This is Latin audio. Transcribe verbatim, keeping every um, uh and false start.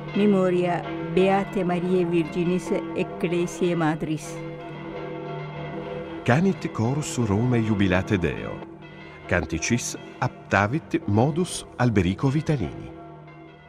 Memoria Beate Mariae Virginis Ecclesiae Matris. Canit chorus Rome jubilate Deo. Canticis aptavit modus Alberico Vitalini.